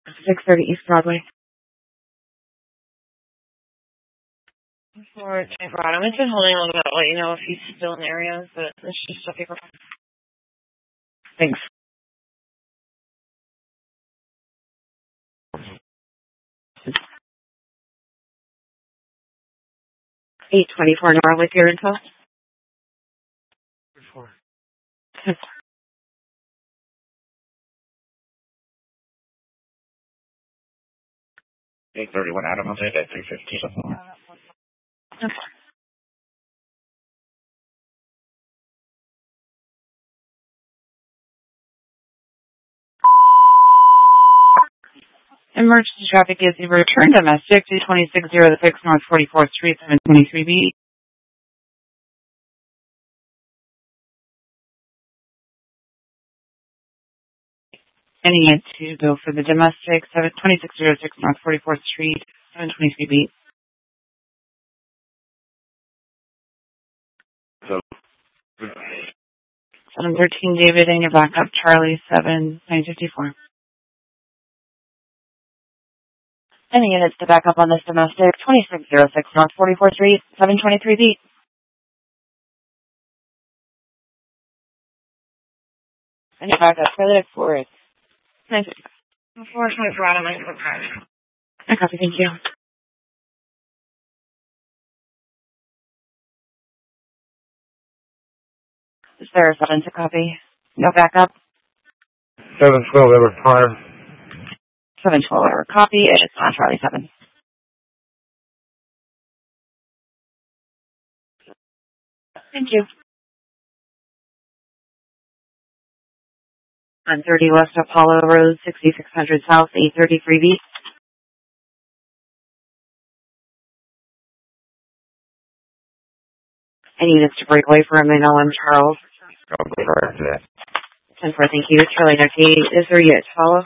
630 East Broadway. For Adam, it's been holding a little bit. I'll let you know if he's still in areas, but it's just a paper. Thanks. $824 Norwood here info. 831 Adam, I'll take that 315. Emergency traffic is a return domestic to 260 the 6 North 44th Street, 723B. Any need to go for the domestic, 2606 North 44th Street, 723B. So, 713 David and your backup, Charlie, 7954. Any units to back up on this domestic, 2606 North 44th Street, 723B. And your backup, Charlie for it. 955. 424 Adam, 945. I copy, thank you. Is there a 7 to copy? No backup? 712 Edward Pryor. 712 over copy. It is on Charlie 7. Thank you. On 30 West Apollo Road, 6600 South, 833B. I need us to break away for a minute on Charles. I'll go right after that. 10-4, thank you. Charlie Duck 8, is there yet to follow?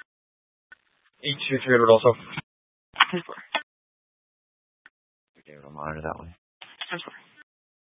823 Edward also. 10-4. Okay, we'll monitor that one. 10-4.